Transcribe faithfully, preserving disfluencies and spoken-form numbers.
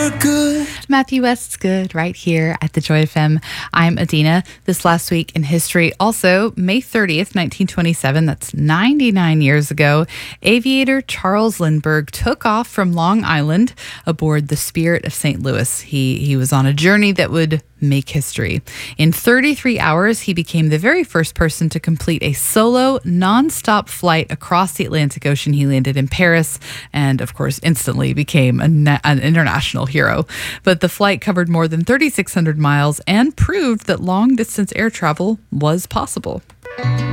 Good. Matthew West's Good right here at the Joy F M. I'm Adina. This last week in history, also May thirtieth, nineteen twenty-seven, that's ninety-nine years ago, aviator Charles Lindbergh took off from Long Island aboard the Spirit of Saint Louis. He, he was on a journey that would make history. In thirty-three hours, he became the very first person to complete a solo, non-stop flight across the Atlantic Ocean. He landed in Paris and, of course, instantly became a na- an international hero. But the flight covered more than thirty-six hundred miles and proved that long-distance air travel was possible.